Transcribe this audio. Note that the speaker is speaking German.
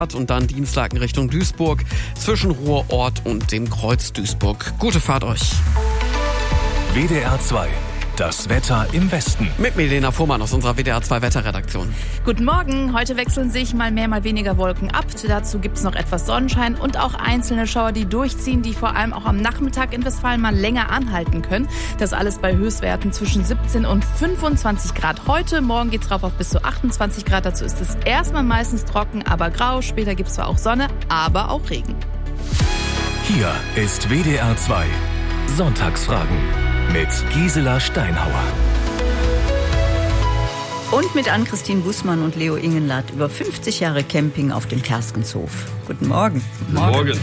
und dann Dienstlaken Richtung Duisburg zwischen Ruhrort und dem Kreuz Duisburg. Gute Fahrt euch. WDR 2. Das Wetter im Westen. Mit Milena Fuhrmann aus unserer WDR 2 Wetterredaktion. Guten Morgen. Heute wechseln sich mal mehr, mal weniger Wolken ab. Dazu gibt es noch etwas Sonnenschein und auch einzelne Schauer, die durchziehen, die vor allem auch am Nachmittag in Westfalen mal länger anhalten können. Das alles bei Höchstwerten zwischen 17 und 25 Grad heute. Morgen geht's rauf auf bis zu 28 Grad. Dazu ist es erstmal meistens trocken, aber grau. Später gibt's zwar auch Sonne, aber auch Regen. Hier ist WDR 2 Sonntagsfragen mit Gisela Steinhauer. Und mit Ann-Christine Bußmann und Leo Ingenlath über 50 Jahre Camping auf dem Kerskenshof. Guten Morgen. Morgen.